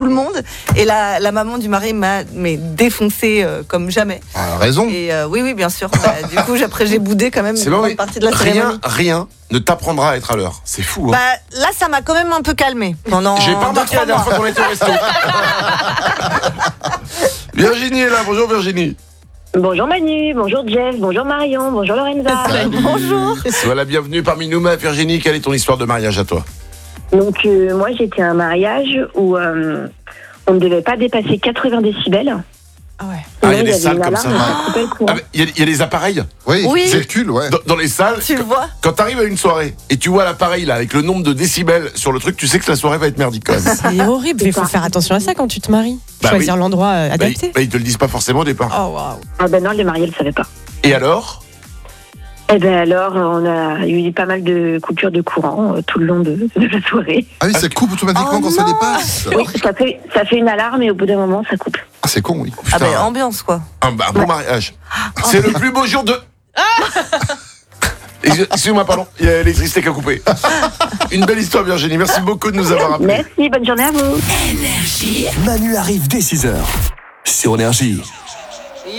le monde. Et la maman du mari m'a défoncé comme jamais. Ah, raison. Et oui, bien sûr. Du coup, après, j'ai boudé quand même C'est une bon, grande oui. partie de la cérémonie. Rien ne t'apprendra à être à l'heure. C'est fou. Hein. Là, ça m'a quand même un peu calmé pendant. J'ai pas remarqué la dernière fois qu'on était au resto. Virginie est là. Bonjour Virginie. Bonjour Manu, bonjour Jeff, bonjour Marion, bonjour Lorenza. Bonjour. Sois la bienvenue parmi nous, ma Virginie. Quelle est ton histoire de mariage à toi? Donc moi j'étais à un mariage où on ne devait pas dépasser 80 décibels. Ah ouais. Ah, il y a Sinon, des avait salles une comme alarme ça. qui coupait le courant. Il y a les appareils Oui. Circule, ouais. dans les salles. Tu le vois. Quand t'arrives à une soirée et tu vois l'appareil là avec le nombre de décibels sur le truc, tu sais que la soirée va être merdique quand même. C'est horrible, il faut faire attention à ça quand tu te maries. Bah Choisir oui. l'endroit adapté. Ils te le disent pas forcément au départ. Oh waouh. Ah ben non, les mariés ne le savaient pas. Et alors? Et ben alors, on a eu pas mal de coupures de courant tout le long de la soirée. Ah oui, ça coupe automatiquement quand ça dépasse. Oui, ça fait une alarme et au bout d'un moment, ça coupe. Ah, c'est con, oui. Ah ben, ambiance, quoi. Un bon mariage. C'est le plus beau jour de... Excusez-moi, pardon, il y a l'électricité qui a coupé. Une belle histoire Virginie, merci beaucoup de nous avoir appelés. Merci, bonne journée à vous. Manu arrive dès 6h sur Énergie.